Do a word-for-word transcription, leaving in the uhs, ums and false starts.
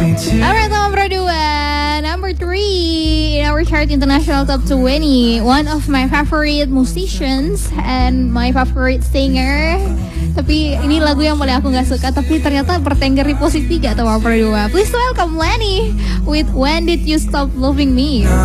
Alright, nomor dua, number three in our chart international top twenty. One of my favorite musicians and my favorite singer. Tapi ini lagu yang paling aku gak suka, tapi ternyata bertengger di posisi tiga atau nomor dua. Please welcome Lenny with When Did You Stop Loving Me.